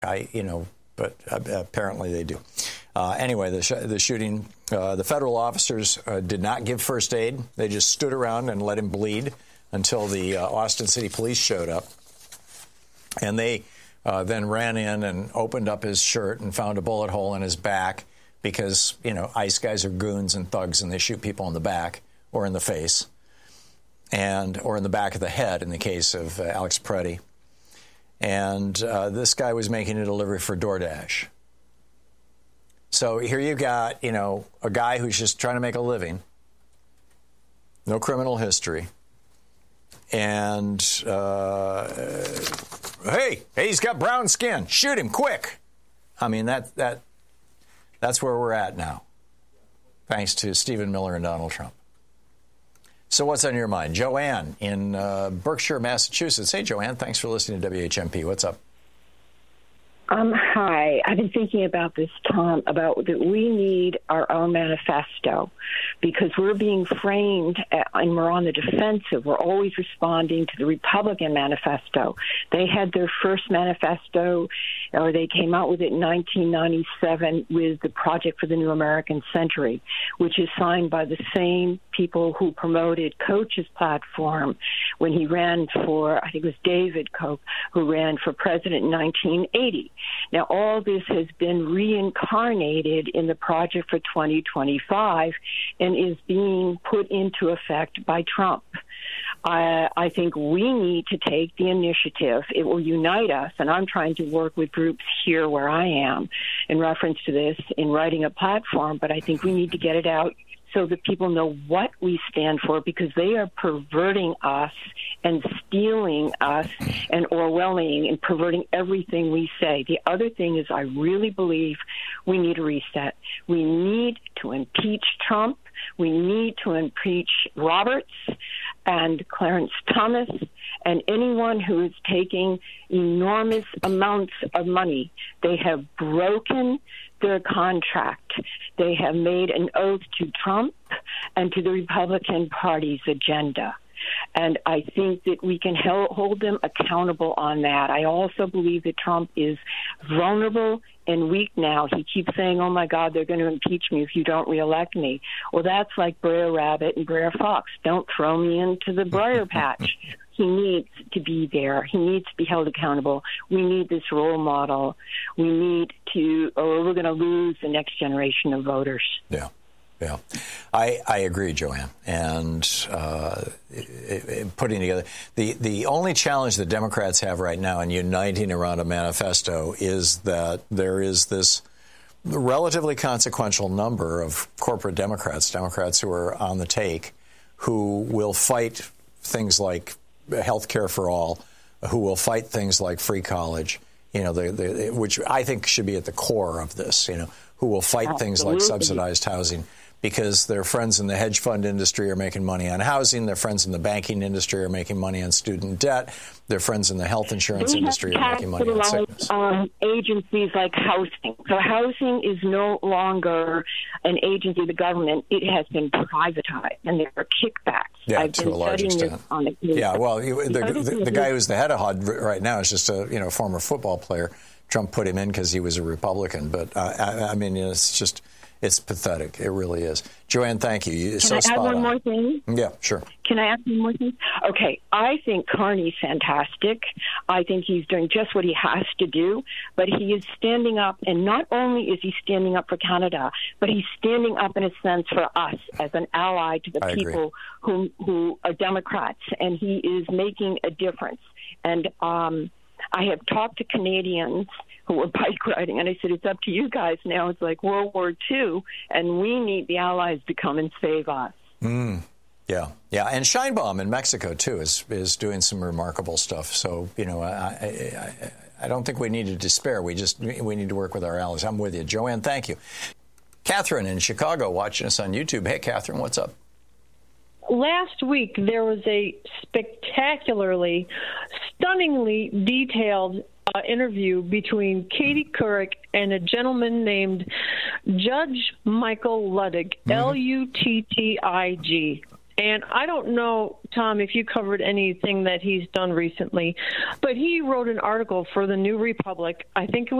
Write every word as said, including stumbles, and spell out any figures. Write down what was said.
I, you know, but apparently they do. Uh, anyway, the, sh- the shooting, uh, the federal officers uh, did not give first aid. They just stood around and let him bleed until the uh, Austin City Police showed up. And they uh, then ran in and opened up his shirt and found a bullet hole in his back because, you know, ICE guys are goons and thugs and they shoot people in the back or in the face and or in the back of the head in the case of uh, Alex Preddy. And uh, this guy was making a delivery for DoorDash. So here you got, you know, a guy who's just trying to make a living, no criminal history, and uh, hey, hey, he's got brown skin. Shoot him quick. I mean, that that that's where we're at now, thanks to Stephen Miller and Donald Trump. So what's on your mind? Joanne in uh, Berkshire, Massachusetts. Hey, Joanne, thanks for listening to W H M P. What's up? Um, hi. I've been thinking about this, Tom, about that we need our own manifesto because we're being framed at, and we're on the defensive. We're always responding to the Republican manifesto. They had their first manifesto, or they came out with it in nineteen ninety-seven with the Project for the New American Century, which is signed by the same people who promoted Koch's platform when he ran for, I think it was David Koch, who ran for president in nineteen eighty. Now, all this has been reincarnated in the Project for twenty twenty-five and is being put into effect by Trump. I, I think we need to take the initiative. It will unite us, and I'm trying to work with groups here where I am in reference to this in writing a platform, but I think we need to get it out so that people know what we stand for, because they are perverting us and stealing us and Orwelling and perverting everything we say. The other thing is I really believe we need a reset. We need to impeach Trump. We need to impeach Roberts and Clarence Thomas and anyone who is taking enormous amounts of money. They have broken their contract. They have made an oath to Trump and to the Republican Party's agenda. And I think that we can hold them accountable on that. I also believe that Trump is vulnerable and weak now. He keeps saying, oh, my God, they're going to impeach me if you don't reelect me. Well, that's like Brer Rabbit and Brer Fox. Don't throw me into the briar patch. He needs to be there. He needs to be held accountable. We need this role model. We need to, or we're going to lose the next generation of voters. Yeah. Yeah, I, I agree, Joanne. And uh, it, it, putting together the the only challenge that Democrats have right now in uniting around a manifesto is that there is this relatively consequential number of corporate Democrats, Democrats who are on the take, who will fight things like health care for all, who will fight things like free college, you know, the, the, which I think should be at the core of this, you know, who will fight Absolutely. Things like subsidized housing. Because their friends in the hedge fund industry are making money on housing, their friends in the banking industry are making money on student debt, their friends in the health insurance they industry are making money on sickness. Um, agencies like housing. So housing is no longer an agency of the government. It has been privatized, and there are kickbacks. Yeah, I've to been a large extent. On the, yeah, well, he, the, the, the guy who's the head of H U D right now is just a you know former football player. Trump put him in because he was a Republican, but uh, I, I mean, it's just. It's pathetic. It really is. Joanne, thank you. You're Can so I spot add one on. more thing? Yeah, sure. Can I add one more thing? Okay, I think Carney's fantastic. I think he's doing just what he has to do, but he is standing up, and not only is he standing up for Canada, but he's standing up in a sense for us as an ally to the I people who who are Democrats, and he is making a difference. And um, I have talked to Canadians who were bike riding, and I said, it's up to you guys now. It's like World War Two, and we need the allies to come and save us. Mm, yeah, yeah. And Sheinbaum in Mexico, too, is is doing some remarkable stuff. So, you know, I, I, I don't think we need to despair. We just we need to work with our allies. I'm with you. Joanne, thank you. Catherine in Chicago watching us on YouTube. Hey, Catherine, what's up? Last week, there was a spectacularly, stunningly detailed uh, interview between Katie Couric and a gentleman named Judge Michael Luttig, mm-hmm. L U T T I G. And I don't know, Tom, if you covered anything that he's done recently, but he wrote an article for the New Republic. I think it was